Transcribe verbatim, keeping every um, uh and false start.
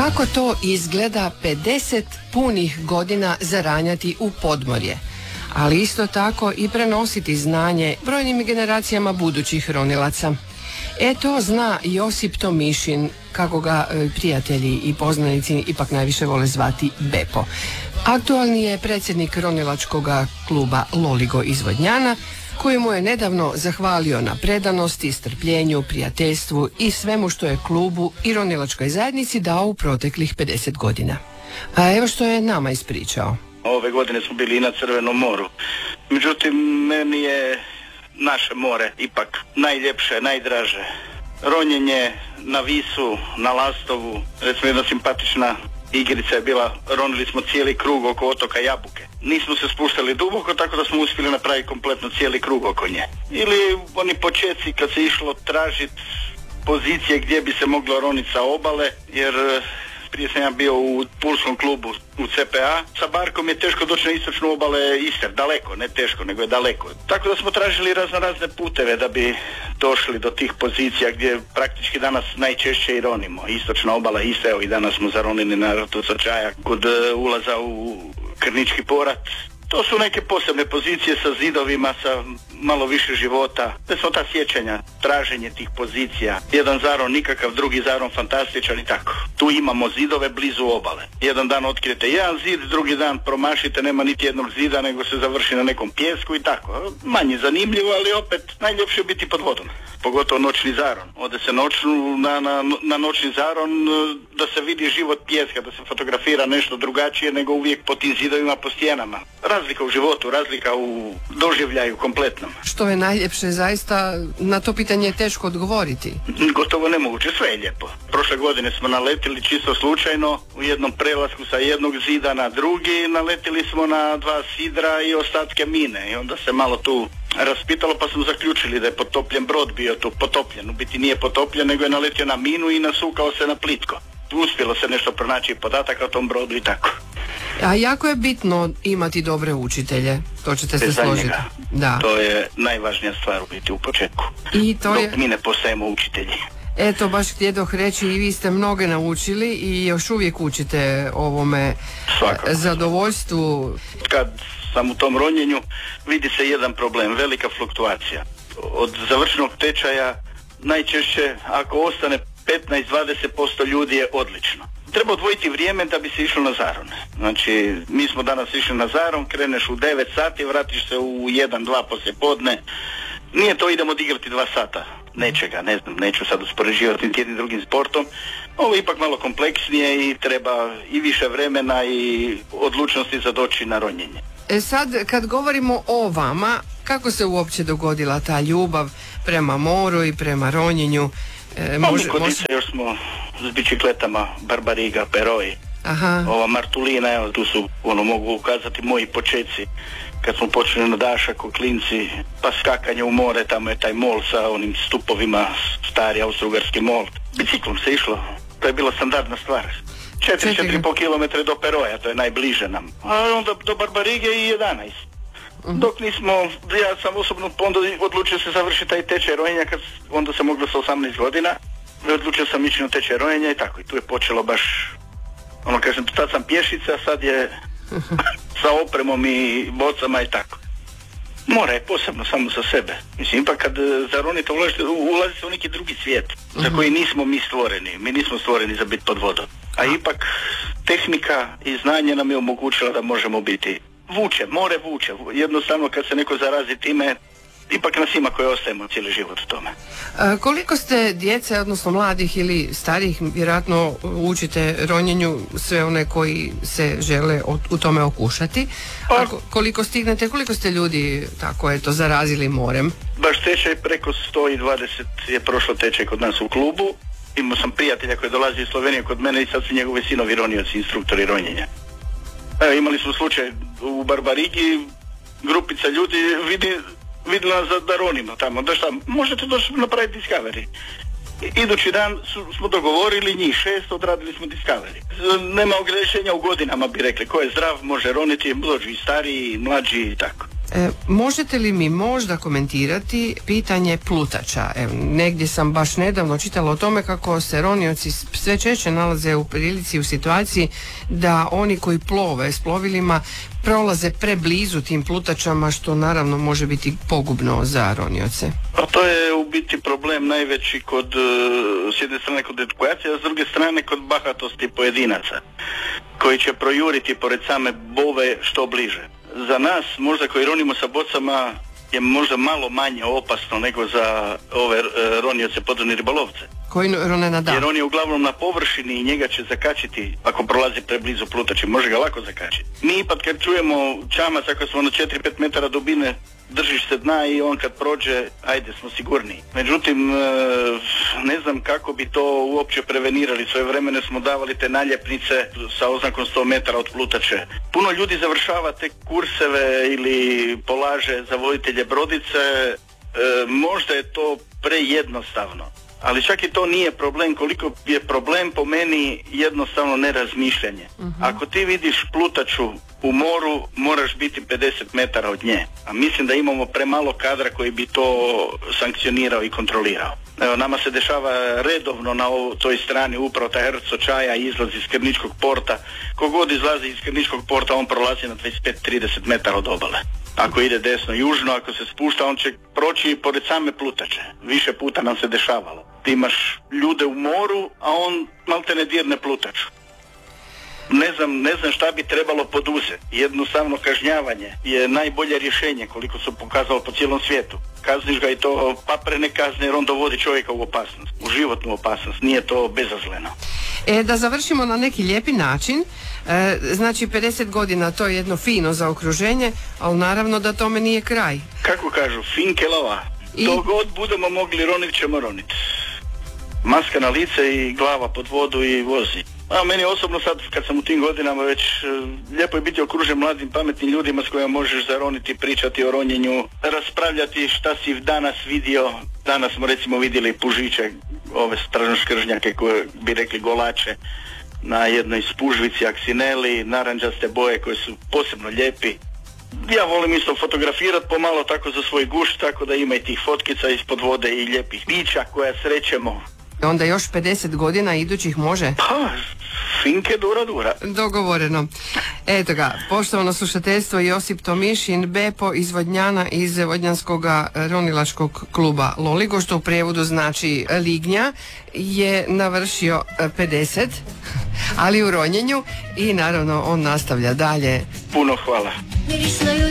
Kako to izgleda pedeset punih godina zaranjati u podmorje, ali isto tako i prenositi znanje brojnim generacijama budućih ronilaca. E to zna Josip Tomišin, kako ga prijatelji i poznanici ipak najviše vole zvati Bepo. Aktualni je predsjednik ronilačkog kluba Loligo iz Vodnjana, koji mu je nedavno zahvalio na predanosti, strpljenju, prijateljstvu i svemu što je klubu i ronilačkoj zajednici dao u proteklih pedeset godina. A evo što je nama ispričao. Ove godine smo bili i na Crvenom moru. Međutim, meni je naše more ipak najljepše, najdraže. Ronjenje na Visu, na Lastovu, recimo jedna simpatična igrica je bila, ronili smo cijeli krug oko otoka Jabuke. Nismo se spuštali duboko, tako da smo uspjeli napraviti kompletno cijeli krug oko nje. Ili oni početci kad se išlo tražiti pozicije gdje bi se moglo roniti sa obale, jer prije sam ja bio u pulskom klubu u C P A. Sa barkom je teško doći na istočnu obale Istre, daleko, ne teško, nego je daleko. Tako da smo tražili razno razne puteve da bi došli do tih pozicija gdje praktički danas najčešće i ronimo. Istočna obala Istre, evo i danas smo zaronili na rtu Crčaja kod uh, ulaza u Krnički porat. To su neke posebne pozicije sa zidovima, sa malo više života. To su ta sjećanja, traženje tih pozicija. Jedan zaron nikakav, drugi zaron fantastičan i tako. Tu imamo zidove blizu obale. Jedan dan otkrijete jedan zid, drugi dan promašite, nema niti jednog zida, nego se završi na nekom pijesku i tako. Manje zanimljivo, ali opet najljepše je biti pod vodom. Pogotovo noćni zaron. Ode se noćnu, na, na, na noćni zaron da se vidi život pijeska, da se fotografira nešto drugačije nego uvijek po tim zidovima, po stijenama. Razlika u životu, razlika u doživljaju kompletnom. Što je najljepše, zaista na to pitanje je teško odgovoriti. Gotovo nemoguće, sve je lijepo. Prošle godine smo naletili čisto slučajno u jednom prelasku sa jednog zida na drugi, naletili smo na dva sidra i ostatke mine i onda se malo tu raspitalo pa smo zaključili da je potopljen brod bio tu potopljen. U biti nije potopljen, nego je naletio na minu i nasukao se na plitko. Uspjelo se nešto pronaći podataka o tom brodu i tako. A jako je bitno imati dobre učitelje, to ćete se složiti. Da. To je najvažnija stvar u biti u početku. I to Dok je... mi ne postajemo učitelji. Eto, baš htjedoh reći, i vi ste mnoge naučili i još uvijek učite ovome Svakako. zadovoljstvu. Kad sam u tom ronjenju, vidi se jedan problem, velika fluktuacija. Od završenog tečaja najčešće, ako ostane petnaest do dvadeset posto ljudi je odlično. Treba odvojiti vrijeme da bi se išlo na zaron. Znači, mi smo danas išli na zaron, kreneš u devet sati, vratiš se u jedan dva poslije podne. Nije to idemo odigrati dva sata nečega, ne znam, neću sad uspoređivati niti jednim drugim sportom. Ovo je ipak malo kompleksnije i treba i više vremena i odlučnosti za doći na ronjenje. E sad, kad govorimo o vama, kako se uopće dogodila ta ljubav prema moru i prema ronjenju? E, može, Nikodice može... još smo s bicikletama, Barbariga, Peroj, Aha. ova Martulina, evo tu su, ono, mogu ukazati moji počeci kad smo počeli na dašak u klinci, pa skakanje u more, tamo je taj mol sa onim stupovima, stari austrougarski mol. Biciklom se išlo, to je bila standardna stvar. četiri do četiri i pol kilometra do Peroja, to je najbliže nam. A onda do Barbarige i jedanaest. Uh-huh. Dok nismo, ja sam osobno onda odlučio se završiti taj tečaj ronjenja, kad onda sam mogla sa osamnaest godina, odlučio sam ići na tečaj ronjenja i tako, i tu je počelo baš, ono kažem, tad sam pješica, sad je uh-huh. sa opremom i bocama i tako. Mora je posebno samo za sebe. Mislim, ipak kad zaronite, ulazite u neki drugi svijet, uh-huh. za koji nismo mi stvoreni. Mi nismo stvoreni za biti pod vodom. A ipak tehnika i znanje nam je omogućila da možemo biti. Vuče, more vuče. Jednostavno kad se neko zarazi time, ipak nas ima koji ostajemo cijeli život u tome. A koliko ste djece, odnosno mladih ili starih, vjerojatno učite ronjenju, sve one koji se žele u tome okušati? A koliko stignete, koliko ste ljudi tako eto zarazili morem? Baš tečaj preko sto dvadeset je prošlo tečaj kod nas u klubu. Imao sam prijatelja koji dolazi iz Slovenije kod mene i sad su njegovi sinovi ronioci, instruktori ronjenja. Evo, imali smo slučaj u Barbarigi, grupica ljudi vidi, vidjela nas da ronimo tamo, da šta, možete doći napraviti Discovery. Idući dan su, smo dogovorili njih šest, odradili smo Discovery. Nema ograničenja u godinama, bi rekli, ko je zdrav može roniti, dođu i stariji, i mlađi i tako. E, možete li mi možda komentirati pitanje plutača? Evo, negdje sam baš nedavno čitala o tome kako se ronioci sve češće nalaze u prilici, u situaciji da oni koji plove s plovilima prolaze preblizu tim plutačama, što naravno može biti pogubno za ronioce. A to je u biti problem najveći kod, s jedne strane kod edukacije, a s druge strane kod bahatosti pojedinaca koji će projuriti pored same bove što bliže. Za nas, možda koji ronimo sa bocama, je možda malo manje opasno nego za ove ronioce podvodne ribolovce. Koji rone na dan? Jer on je uglavnom na površini i njega će zakačiti ako prolazi preblizu plutači, može ga lako zakačiti. Mi ipak kad čujemo čamac, ako smo na četiri do pet metara dubine, držiš se dna i on kad prođe, ajde, smo sigurniji. Međutim, ne znam kako bi to uopće prevenirali. Svoje vremene smo davali te naljepnice sa oznakom sto metara od plutače. Puno ljudi završava te kurseve ili polaže za voditelje brodice. Možda je to prejednostavno. Ali čak i to nije problem, koliko je problem po meni jednostavno nerazmišljanje. Uh-huh. Ako ti vidiš plutaču u moru, moraš biti pedeset metara od nje. A mislim da imamo premalo kadra koji bi to sankcionirao i kontrolirao. Evo, nama se dešava redovno na ovoj toj strani upravo ta Herco Čaja izlazi iz Skirničkog porta. Kogod izlazi iz Skirničkog porta, on prolazi na dvadeset pet do trideset metara od obale. Ako ide desno južno, ako se spušta, on će proći pored same plutače. Više puta nam se dešavalo. Ti imaš ljude u moru, a on malte ne dirne plutaču. Ne znam, ne znam šta bi trebalo poduzeti. Jednostavno kažnjavanje je najbolje rješenje koliko su pokazalo po cijelom svijetu. Kazniš ga i to paprene kazne jer on dovodi čovjeka u opasnost, u životnu opasnost. Nije to bezazleno. E, da završimo na neki lijepi način. E, znači pedeset godina, to je jedno fino zaokruženje, ali naravno da tome nije kraj. Kako kažu, finkelova. I... Dok god budemo mogli ronit, ćemo ronit. Maska na lice i glava pod vodu i vozi. A meni osobno sad, kad sam u tim godinama već, lijepo je biti okružen mladim pametnim ljudima s kojima možeš zaroniti, pričati o ronjenju, raspravljati šta si danas vidio. Danas smo recimo vidjeli pužiće, ove stražnjoškržnjake koje bi rekli golače, na jednoj spužvici aksineli, naranđaste boje koje su posebno lijepi. Ja volim isto fotografirati pomalo tako za svoj gušt, tako da ima i tih fotkica ispod vode i lijepih bića koja srećemo. Onda još pedeset godina idućih može? Pa, finke dura dura. Dogovoreno. Eto ga, poštovano slušateljstvo, Josip Tomišin, Bepo iz Vodnjana, iz Vodnjanskog ronilačkog kluba Loligo, što u prijevodu znači lignja, je navršio pedeset, ali u ronjenju, i naravno on nastavlja dalje. Puno hvala.